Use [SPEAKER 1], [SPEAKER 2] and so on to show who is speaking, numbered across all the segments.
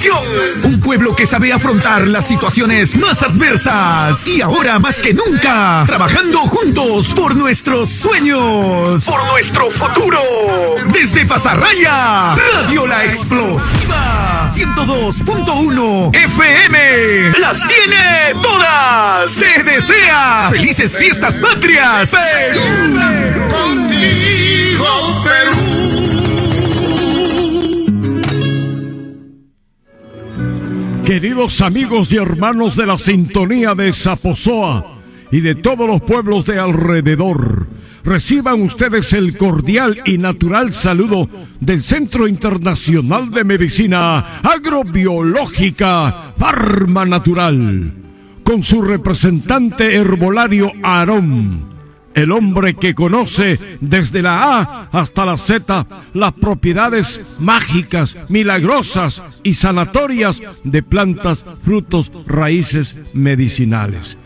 [SPEAKER 1] nación. Un pueblo que sabe afrontar las situaciones más adversas. Y ahora más que nunca, trabajando juntos por nuestros sueños, por nuestro futuro. Desde Pasarraya, Radio La Explosiva 102.1 FM. Las tiene todas. Te desea felices fiestas patrias, Perú.
[SPEAKER 2] Contigo, Perú.
[SPEAKER 3] Queridos amigos y hermanos de la sintonía de Zaposoa y de todos los pueblos de alrededor, reciban ustedes el cordial y natural saludo del Centro Internacional de Medicina Agrobiológica Farma Natural, con su representante herbolario Aarón, el hombre que conoce desde la A hasta la Z las propiedades mágicas, milagrosas y sanatorias de plantas, frutos, raíces medicinales.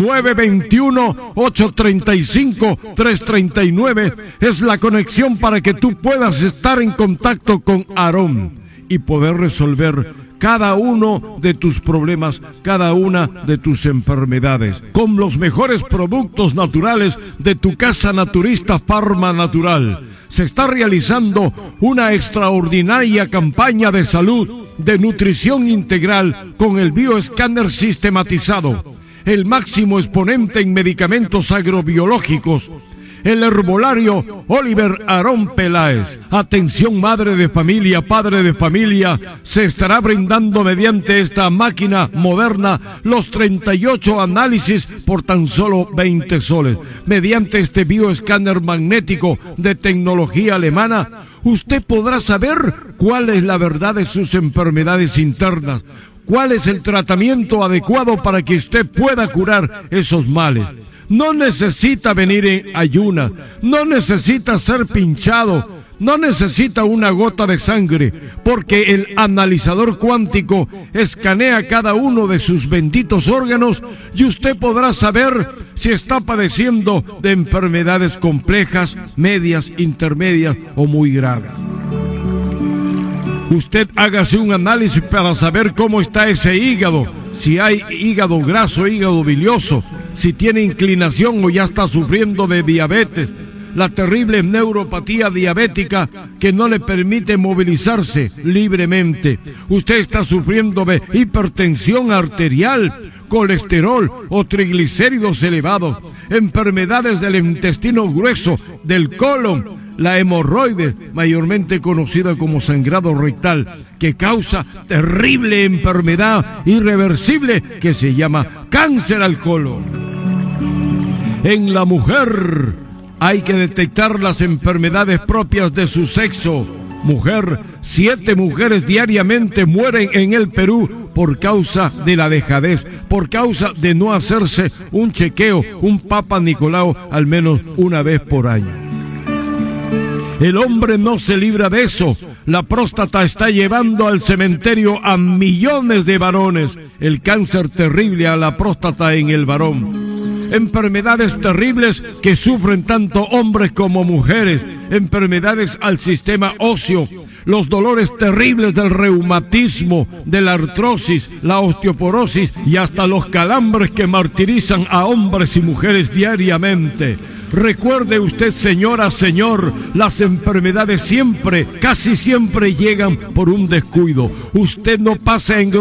[SPEAKER 3] 921-835-339 es la conexión para que tú puedas estar en contacto con Aarón y poder resolver cada uno de tus problemas, cada una de tus enfermedades, con los mejores productos naturales de tu casa naturista Farma Natural. Se está realizando una extraordinaria campaña de salud, de nutrición integral con el bioescáner sistematizado, el máximo exponente en medicamentos agrobiológicos, el herbolario Oliver Aarón Peláez. Atención madre de familia, padre de familia, se estará brindando mediante esta máquina moderna los 38 análisis por tan solo 20 soles. Mediante este bioescáner magnético de tecnología alemana, usted podrá saber cuál es la verdad de sus enfermedades internas, cuál es el tratamiento adecuado para que usted pueda curar esos males. No necesita venir en ayunas, no necesita ser pinchado, no necesita una gota de sangre, porque el analizador cuántico escanea cada uno de sus benditos órganos y usted podrá saber si está padeciendo de enfermedades complejas, medias, intermedias o muy graves. Usted hágase un análisis para saber cómo está ese hígado, si hay hígado graso, hígado bilioso, si tiene inclinación o ya está sufriendo de diabetes, la terrible neuropatía diabética que no le permite movilizarse libremente. Usted está sufriendo de hipertensión arterial, colesterol o triglicéridos elevados, enfermedades del intestino grueso, del colon, la hemorroide, mayormente conocida como sangrado rectal, que causa terrible enfermedad irreversible que se llama cáncer al colon. En la mujer hay que detectar las enfermedades propias de su sexo. Mujer, 7 mujeres diariamente mueren en el Perú por causa de la dejadez, por causa de no hacerse un chequeo, un Papa Nicolau al menos una vez por año. El hombre no se libra de eso. La próstata está llevando al cementerio a millones de varones. El cáncer terrible a la próstata en el varón. Enfermedades terribles que sufren tanto hombres como mujeres. Enfermedades al sistema óseo. Los dolores terribles del reumatismo, de la artrosis, la osteoporosis y hasta los calambres que martirizan a hombres y mujeres diariamente. Recuerde usted, señora, señor, las enfermedades siempre, casi siempre llegan por un descuido. Usted no pasa en